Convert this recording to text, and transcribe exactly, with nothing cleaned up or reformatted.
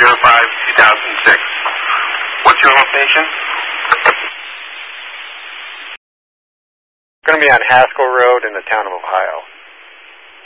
oh five two thousand six. What's your location? Going to be on Haskell Road in the town of Ohio.